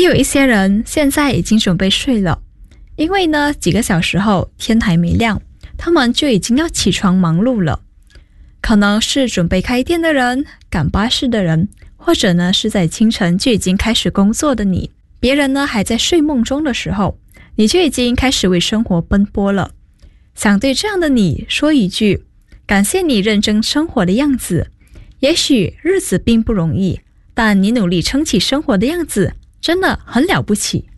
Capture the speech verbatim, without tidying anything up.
有一些人现在已经准备睡了，因为呢几个小时后天还没亮，他们就已经要起床忙碌了。可能是准备开店的人，赶巴士的人，或者呢是在清晨就已经开始工作的你。别人呢还在睡梦中的时候，你就已经开始为生活奔波了。想对这样的你说一句，感谢你认真生活的样子。也许日子并不容易，但你努力撑起生活的样子真的很了不起。